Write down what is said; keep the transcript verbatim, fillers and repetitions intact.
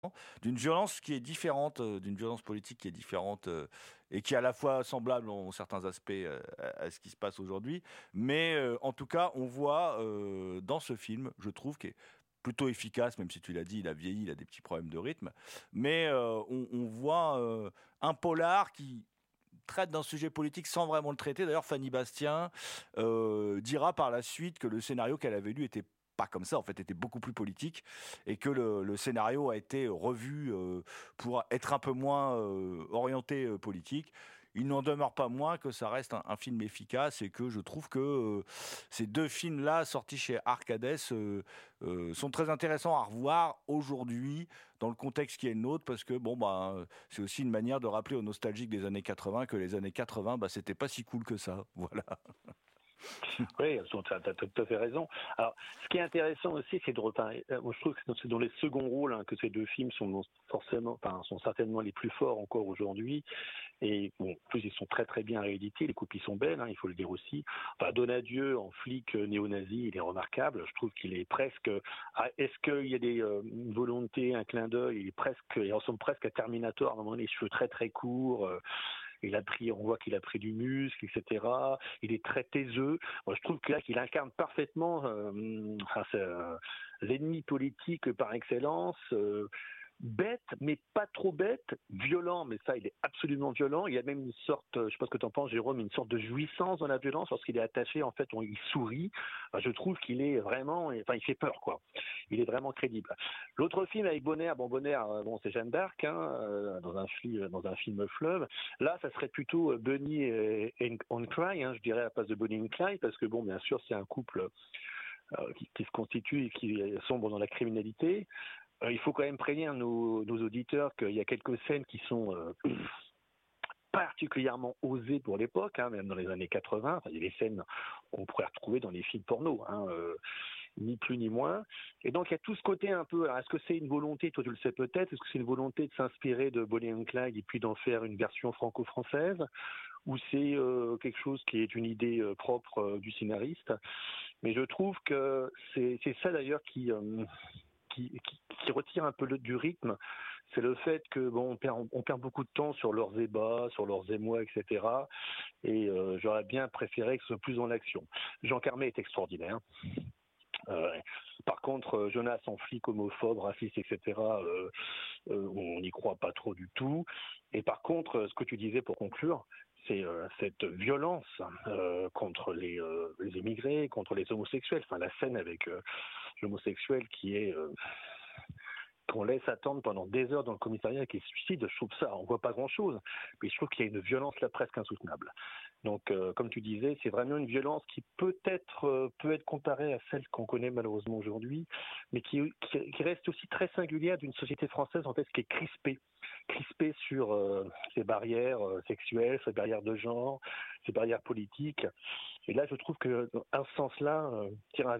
d'une violence qui est différente, heu, d'une violence politique qui est différente, heu, et qui est à la fois semblable en certains aspects, heu, à à ce qui se passe aujourd'hui. Mais, heu, en tout cas, on voit, heu, dans ce film, je trouve, qui est plutôt efficace, même si tu l'as dit, il a vieilli, il a des petits problèmes de rythme. Mais, heu, on on voit, heu, un polar qui traite d'un sujet politique sans vraiment le traiter. D'ailleurs, Fanny Bastien euh, dira par la suite que le scénario qu'elle avait lu était pas comme ça, en fait, était beaucoup plus politique et que le, le scénario a été revu euh, pour être un peu moins euh, orienté euh, politique. Il n'en demeure pas moins que ça reste un, un film efficace et que je trouve que euh, ces deux films-là, sortis chez Arcades, euh, euh, sont très intéressants à revoir aujourd'hui dans le contexte qui est le nôtre parce que bon bah c'est aussi une manière de rappeler aux nostalgiques des années quatre-vingts que les années quatre-vingts bah c'était pas si cool que ça. Voilà. Oui, tu as, tout à fait raison. Alors, ce qui est intéressant aussi, c'est de reparler. Moi, je trouve que c'est dans les seconds rôles hein, que ces deux films sont forcément, enfin, sont certainement les plus forts encore aujourd'hui. Et bon, en plus, ils sont très très bien réédités. Les copies sont belles, hein, il faut le dire aussi. Enfin, Donadieu en flic néo-nazi, il est remarquable. Je trouve qu'il est presque. Ah, est-ce qu'il y a des euh, une volonté, un clin d'œil? Il est presque, il ressemble presque à Terminator. À un moment, les cheveux très très courts. Euh, il a pris, on voit qu'il a pris du muscle, et cetera. Il est très taiseux. Moi, je trouve que là, qu'il incarne parfaitement euh, enfin, euh, l'ennemi politique par excellence. Euh, bête, mais pas trop bête, violent, mais ça, il est absolument violent. Il y a même une sorte, je sais pas ce que tu en penses, Jérôme, une sorte de jouissance dans la violence lorsqu'il est attaché. En fait, on, il sourit. Enfin, je trouve qu'il est vraiment, enfin, il fait peur, quoi. Il est vraiment crédible. L'autre film avec Bonner, bon, Bonner, bon, c'est Jeanne d'Arc, hein, dans un film, dans un film fleuve. Là, ça serait plutôt Bunny et, et on Clyde, hein, je dirais à la place de Bonnie and Clyde, parce que bon, bien sûr, c'est un couple euh, qui, qui se constitue et qui sombre dans la criminalité. Euh, il faut quand même prévenir nos, nos auditeurs qu'il y a quelques scènes qui sont euh, particulièrement osées pour l'époque, hein, même dans les années quatre-vingts. Enfin, il y a des scènes qu'on pourrait retrouver dans les films porno, hein, euh, ni plus ni moins. Et donc il y a tout ce côté un peu. Alors, est-ce que c'est une volonté, toi tu le sais peut-être, est-ce que c'est une volonté de s'inspirer de Bonnie and Clyde et puis d'en faire une version franco-française, ou c'est euh, quelque chose qui est une idée euh, propre euh, du scénariste? Mais je trouve que c'est, c'est ça d'ailleurs qui euh, Qui, qui, qui retire un peu le, du rythme, c'est le fait que bon, on perd, on perd beaucoup de temps sur leurs ébats, sur leurs émois, et cetera. Et euh, j'aurais bien préféré que ce soit plus dans l'action. Jean Carmet est extraordinaire. Euh, par contre, Jonas en flic homophobe, raciste, et cetera. Euh, euh, on n'y croit pas trop du tout. Et par contre, ce que tu disais pour conclure, c'est euh, cette violence euh, contre les, euh, les immigrés, contre les homosexuels. Enfin, la scène avec euh, l'homosexuel qui est euh, qu'on laisse attendre pendant des heures dans le commissariat qui se suicide. Je trouve ça, on voit pas grand-chose, mais je trouve qu'il y a une violence là presque insoutenable. Donc, euh, comme tu disais, c'est vraiment une violence qui peut-être euh, peut être comparée à celle qu'on connaît malheureusement aujourd'hui, mais qui, qui, qui reste aussi très singulière d'une société française en fait, qui est crispée. crispé sur euh, ces barrières euh, sexuelles, ces barrières de genre, ces barrières politiques. Et là, je trouve que, dans un sens-là, euh, tire un